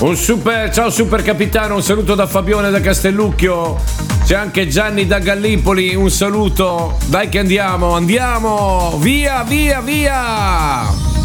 Ciao super capitano, un saluto da Fabione da Castellucchio. C'è anche Gianni da Gallipoli, un saluto. Dai che andiamo, via, via, via.